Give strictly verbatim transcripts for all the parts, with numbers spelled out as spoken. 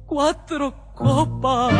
cuatro copas.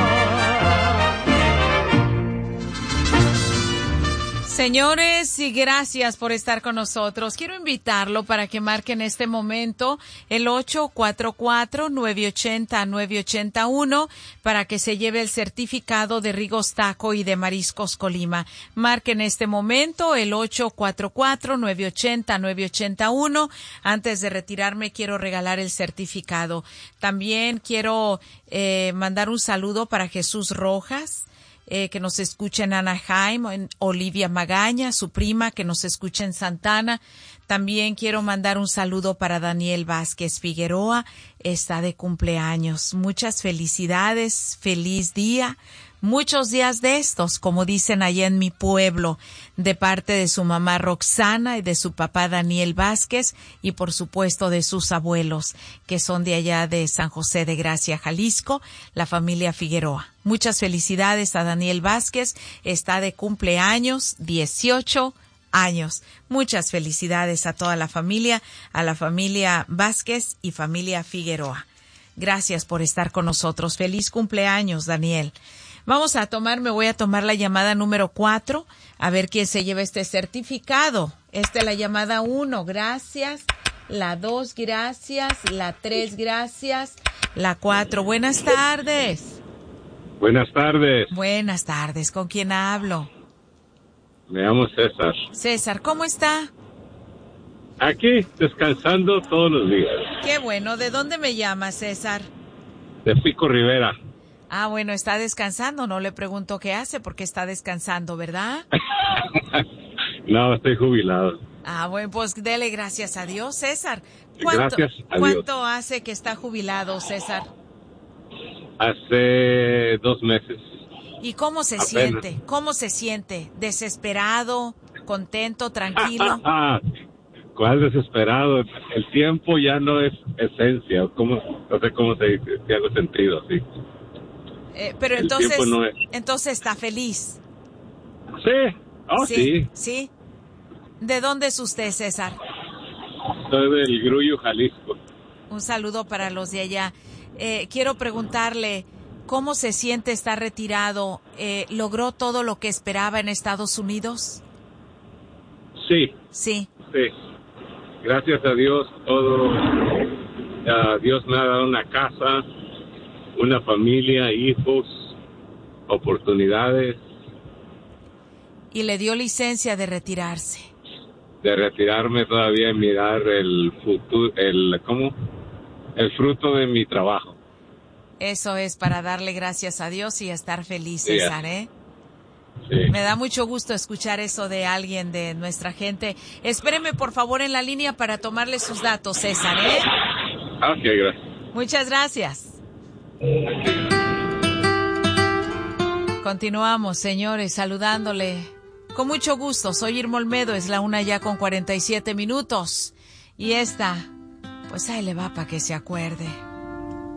Señores, y gracias por estar con nosotros. Quiero invitarlo para que marque en este momento el ocho cuatro cuatro, nueve ocho cero, nueve ocho uno para que se lleve el certificado de Rigos Taco y de Mariscos Colima. Marque en este momento el ocho cuatro cuatro, nueve ocho cero, nueve ocho uno. Antes de retirarme, quiero regalar el certificado. También quiero eh, mandar un saludo para Jesús Rojas, Eh, que nos escucha en Anaheim, en Olivia Magaña, su prima, que nos escucha en Santana. También quiero mandar un saludo para Daniel Vázquez Figueroa, está de cumpleaños. Muchas felicidades, feliz día, muchos días de estos, como dicen allá en mi pueblo, de parte de su mamá Roxana y de su papá Daniel Vázquez y por supuesto de sus abuelos, que son de allá de San José de Gracia, Jalisco, la familia Figueroa. Muchas felicidades a Daniel Vázquez, está de cumpleaños, dieciocho años. Muchas felicidades a toda la familia, a la familia Vázquez y familia Figueroa. Gracias por estar con nosotros. Feliz cumpleaños, Daniel. Vamos a tomar, me voy a tomar la llamada número cuatro, a ver quién se lleva este certificado. Esta es la llamada uno, gracias. La dos, gracias. La tres, gracias. La cuatro, buenas tardes. Buenas tardes. Buenas tardes, ¿con quién hablo? Me llamo César. César, ¿cómo está? Aquí, descansando todos los días. Qué bueno, ¿de dónde me llama, César? De Pico Rivera. Ah, bueno, está descansando, no le pregunto qué hace porque está descansando, ¿verdad? No, estoy jubilado. Ah, bueno, pues dele gracias a Dios, César. ¿Cuánto, Gracias a Dios. ¿Cuánto hace que está jubilado, César? Hace dos meses. ¿Y cómo se Apenas. siente? ¿Cómo se siente? ¿Desesperado? ¿Contento? ¿Tranquilo? ¿Cuál desesperado? El tiempo ya no es esencia. ¿Cómo? No sé cómo se dice, si hago sentido, sí. Eh, pero El entonces, tiempo no es. entonces está feliz. Sí, oh sí. Sí, sí. ¿De dónde es usted, César? Soy del Grullo, Jalisco. Un saludo para los de allá. Eh, quiero preguntarle, ¿cómo se siente estar retirado? Eh, ¿Logró todo lo que esperaba en Estados Unidos? Sí. Sí. Sí. Gracias a Dios, todo. Uh, Dios me ha dado una casa, una familia, hijos, oportunidades. Y le dio licencia de retirarse. De retirarme todavía y mirar el futuro, el, ¿cómo? El fruto de mi trabajo. Eso es para darle gracias a Dios y estar feliz, Sí, César, ¿eh? Sí. Me da mucho gusto escuchar eso de alguien de nuestra gente. Espéreme, por favor, en la línea para tomarle sus datos, César, ¿eh? Ok, gracias. Muchas gracias. Continuamos, señores, saludándole. Con mucho gusto, soy Irma Olmedo, es la una ya con cuarenta y siete minutos. Y esta, pues ahí le va para que se acuerde.